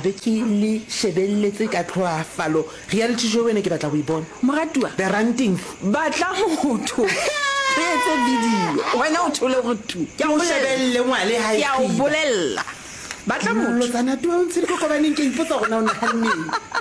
be ke le shebelletse ka tlhoafalo reality show ene ke batla go ibona Moratua, the rantings batla motho re etse video wena o thole gore tu ke mo shebelle ngwale ha ya o bolella batla motho lo tsana tu o ntse ko kobaneng ke ipotsa gona o naganneng